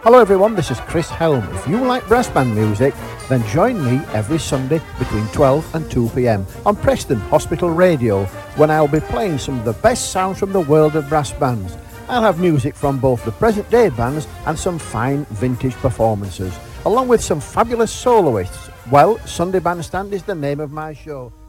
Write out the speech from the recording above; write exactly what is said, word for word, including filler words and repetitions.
Hello everyone, this is Chris Helm. If you like brass band music, then join me every Sunday between twelve and two p.m. on Preston Hospital Radio, when I'll be playing some of the best sounds from the world of brass bands. I'll have music from both the present day bands and some fine vintage performances, along with some fabulous soloists. Well, Sunday Bandstand is the name of my show.